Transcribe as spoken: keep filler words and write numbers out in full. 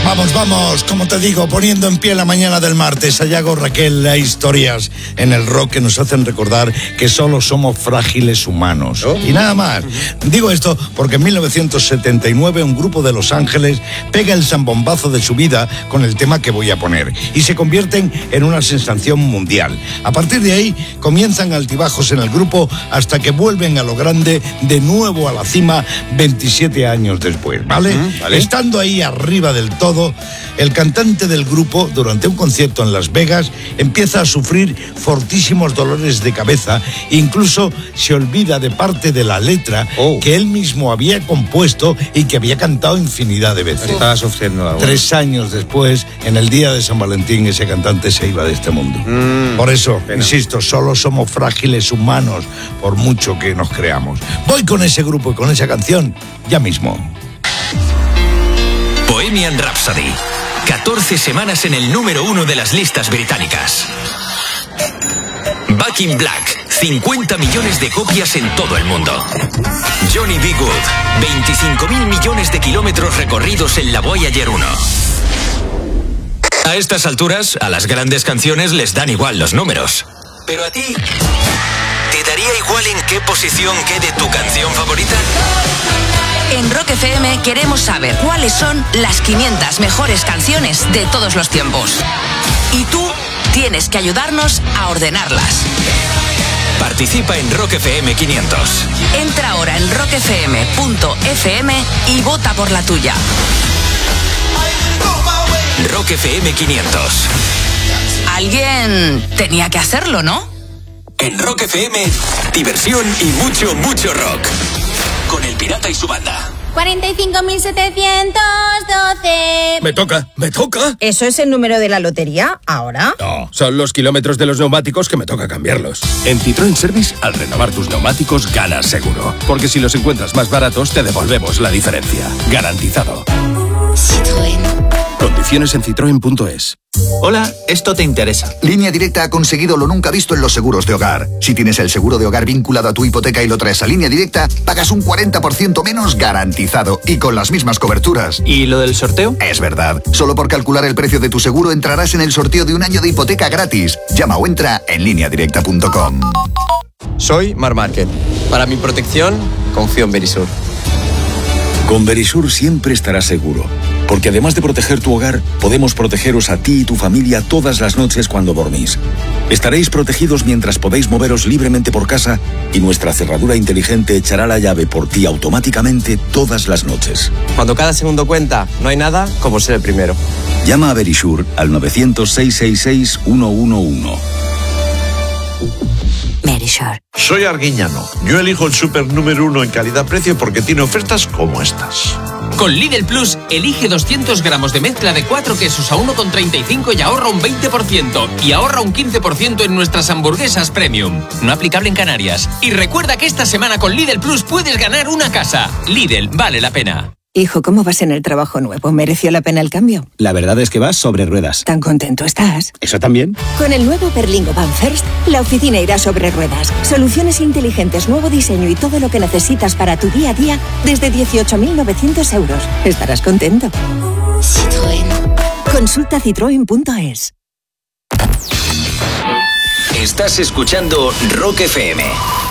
Vamos, vamos, como te digo, poniendo en pie la mañana del martes, Sayago, Raquel, hay historias en el rock que nos hacen recordar que solo somos frágiles humanos. ¿Oh? Y nada más. Digo esto porque en mil novecientos setenta y nueve un grupo de Los Ángeles pega el zambombazo de su vida con el tema que voy a poner y se convierten en una sensación mundial. A partir de ahí comienzan altibajos en el grupo hasta que vuelven a lo grande de nuevo a la cima veintisiete años después, ¿vale? Uh-huh, ¿vale? Estando ahí arriba del todo, el cantante del grupo, durante un concierto en Las Vegas, empieza a sufrir fortísimos dolores de cabeza, incluso se olvida de parte de la letra oh. que él mismo había compuesto y que había cantado infinidad de veces. Estaba sufriendo algo. Tres años después, en el día de San Valentín, ese cantante se iba de este mundo. Mm, por eso, pena. Insisto, solo somos frágiles humanos, por mucho que nos creamos. Voy con ese grupo y con esa canción ya mismo. Bohemian Rhapsody. catorce semanas en el número uno de las listas británicas. Back in Black. cincuenta millones de copias en todo el mundo. Johnny B. Good. veinticinco mil millones de kilómetros recorridos en la Voyager uno. A estas alturas, a las grandes canciones les dan igual los números. Pero a ti, ¿te daría igual en qué posición quede tu canción favorita? En Rock F M queremos saber cuáles son las quinientas mejores canciones de todos los tiempos. Y tú tienes que ayudarnos a ordenarlas. Participa en Rock F M quinientos. Entra ahora en rock f m punto f m y vota por la tuya. Rock F M quinientos. Alguien tenía que hacerlo, ¿no? En Rock F M, diversión y mucho, mucho rock. Con El Pirata y su banda. cuarenta y cinco mil setecientos doce. Me toca, me toca. ¿Eso es el número de la lotería ahora? No, son los kilómetros de los neumáticos que me toca cambiarlos. En Citroën Service, al renovar tus neumáticos, ganas seguro. Porque si los encuentras más baratos, te devolvemos la diferencia. Garantizado. Citroën. Condiciones en citroen punto es. Hola, esto te interesa. Línea Directa ha conseguido lo nunca visto en los seguros de hogar. Si tienes el seguro de hogar vinculado a tu hipoteca y lo traes a Línea Directa, pagas un cuarenta por ciento menos garantizado y con las mismas coberturas. ¿Y lo del sorteo? Es verdad. Solo por calcular el precio de tu seguro entrarás en el sorteo de un año de hipoteca gratis. Llama o entra en línea directa punto com. Soy Mar Márquez. Para mi protección, confío en Verisur. Con Verisur siempre estarás seguro, porque además de proteger tu hogar, podemos protegeros a ti y tu familia todas las noches cuando dormís. Estaréis protegidos mientras podéis moveros libremente por casa y nuestra cerradura inteligente echará la llave por ti automáticamente todas las noches. Cuando cada segundo cuenta, no hay nada como ser el primero. Llama a Verisur al novecientos, seiscientos sesenta y seis, ciento once. Verisur. Soy Arguiñano. Yo elijo el súper número uno en calidad-precio porque tiene ofertas como estas. Con Lidl Plus, elige doscientos gramos de mezcla de cuatro quesos a uno con treinta y cinco y ahorra un veinte por ciento. Y ahorra un quince por ciento en nuestras hamburguesas premium. No aplicable en Canarias. Y recuerda que esta semana con Lidl Plus puedes ganar una casa. Lidl, vale la pena. Hijo, ¿cómo vas en el trabajo nuevo? ¿Mereció la pena el cambio? La verdad es que vas sobre ruedas. ¿Tan contento estás? ¿Eso también? Con el nuevo Berlingo Van First, la oficina irá sobre ruedas. Soluciones inteligentes, nuevo diseño y todo lo que necesitas para tu día a día desde dieciocho mil novecientos euros. Estarás contento. Citroën. Consulta citroen punto es. Estás escuchando Rock F M.